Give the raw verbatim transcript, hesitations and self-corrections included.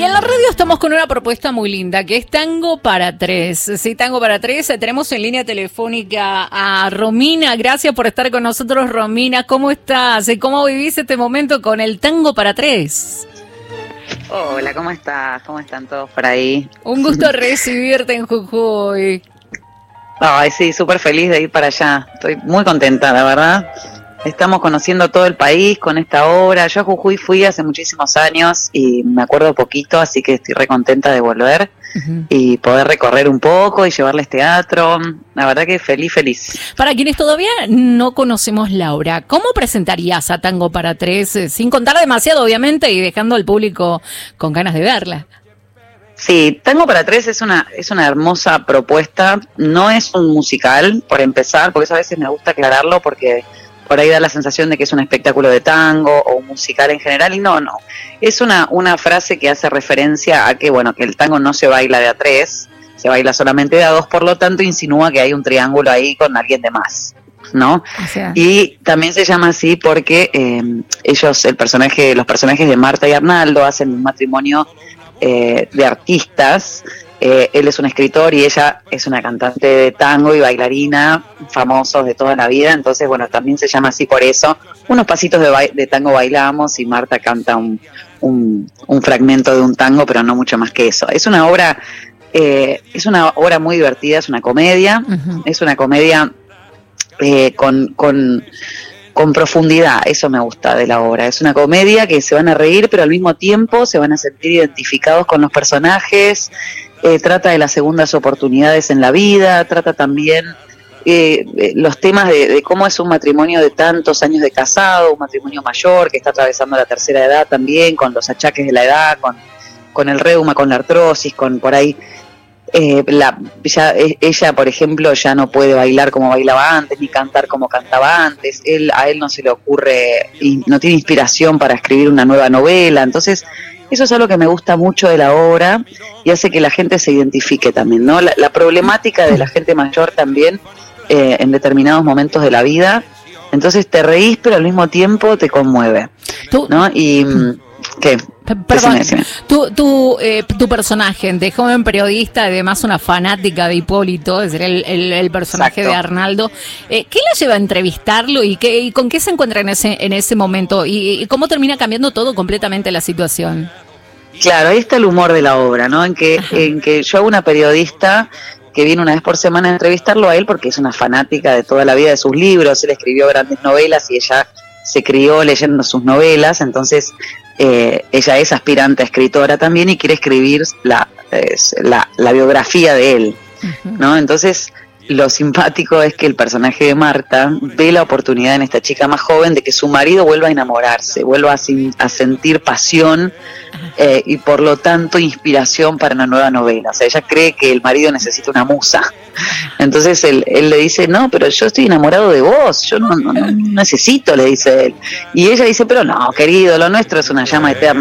Y en la radio estamos con una propuesta muy linda, que es Tango para Tres. Sí, Tango para Tres. Tenemos en línea telefónica a Romina. Gracias por estar con nosotros, Romina. ¿Cómo estás? ¿Y cómo vivís este momento con el Tango para Tres? Hola, ¿cómo estás? ¿Cómo están todos por ahí? Un gusto recibirte en Jujuy. Ay, sí, súper feliz de ir para allá. Estoy muy contenta, la verdad. Estamos conociendo todo el país con esta obra. Yo a Jujuy fui hace muchísimos años y me acuerdo poquito, así que estoy re contenta de volver uh-huh. y poder recorrer un poco y llevarles teatro. La verdad que feliz, feliz. Para quienes todavía no conocemos la obra, ¿cómo presentarías a Tango para Tres? Eh, sin contar demasiado, obviamente, y dejando al público con ganas de verla. Sí, Tango para Tres es una es una hermosa propuesta. No es un musical, por empezar, porque eso a veces me gusta aclararlo, porque por ahí da la sensación de que es un espectáculo de tango o un musical en general, y no, no. Es una, una frase que hace referencia a que, bueno, que el tango no se baila de a tres, se baila solamente de a dos, por lo tanto insinúa que hay un triángulo ahí con alguien de más, ¿no? O sea. Y también se llama así porque eh, ellos, el personaje, los personajes de Marta y Arnaldo hacen un matrimonio eh, de artistas. Eh, él es un escritor y ella es una cantante de tango y bailarina, famosos de toda la vida, entonces bueno, también se llama así por eso. Unos pasitos de, ba- de tango bailamos y Marta canta un, un, un fragmento de un tango, pero no mucho más que eso. Es una obra, eh, es una obra muy divertida, es una comedia, uh-huh. es una comedia eh, con... con con profundidad, eso me gusta de la obra. Es una comedia que se van a reír, pero al mismo tiempo se van a sentir identificados con los personajes. Eh, trata de las segundas oportunidades en la vida, trata también eh, los temas de, de cómo es un matrimonio de tantos años de casado, un matrimonio mayor que está atravesando la tercera edad también, con los achaques de la edad, con, con el reuma, con la artrosis, con por ahí... Eh, la, ya, ella, por ejemplo, ya no puede bailar como bailaba antes, ni cantar como cantaba antes. Él, a él no se le ocurre, y no tiene inspiración para escribir una nueva novela. Entonces, eso es algo que me gusta mucho de la obra y hace que la gente se identifique también, ¿no? La, la problemática de la gente mayor también eh, en determinados momentos de la vida. Entonces te reís, pero al mismo tiempo te conmueve, ¿no? Y... ¿Qué? Perdón, decime, decime. Tu, tu, eh, tu personaje de joven periodista, además una fanática de Hipólito, es decir, el, el, el personaje Exacto. de Arnaldo, eh, ¿qué la lleva a entrevistarlo y, qué, y con qué se encuentra en ese, en ese momento? ¿Y, y cómo termina cambiando todo completamente la situación? Claro, ahí está el humor de la obra, ¿no? En que, en que yo hago una periodista que viene una vez por semana a entrevistarlo a él porque es una fanática de toda la vida de sus libros. Él escribió grandes novelas y ella se crió leyendo sus novelas, entonces eh, ella es aspirante a escritora también y quiere escribir la, eh, la, la biografía de él, uh-huh. ¿no? Entonces lo simpático es que el personaje de Marta ve la oportunidad en esta chica más joven de que su marido vuelva a enamorarse, vuelva a, sin, a sentir pasión eh, y por lo tanto inspiración para una nueva novela. O sea, ella cree que el marido necesita una musa. Entonces él, él le dice, no, pero yo estoy enamorado de vos, yo no, no, no necesito, le dice él. Y ella dice, pero no, querido, lo nuestro es una llama eterna.